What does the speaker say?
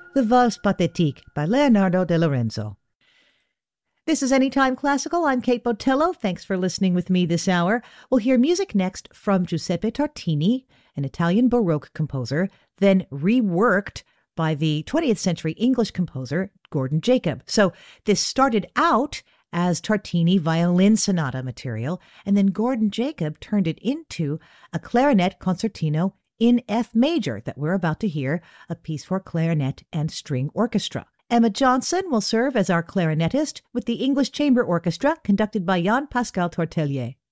The Valse Pathétique by Leonardo de Lorenzo. This is Anytime Classical. I'm Kate Botello. Thanks for listening with me this hour. We'll hear music next from Giuseppe Tartini, an Italian Baroque composer, then reworked by the 20th century English composer Gordon Jacob. So this started out as Tartini violin sonata material, and then Gordon Jacob turned it into a clarinet concertino in F major that we're about to hear, a piece for clarinet and string orchestra. Emma Johnson will serve as our clarinetist with the English Chamber Orchestra conducted by Jan Pascal Tortelier.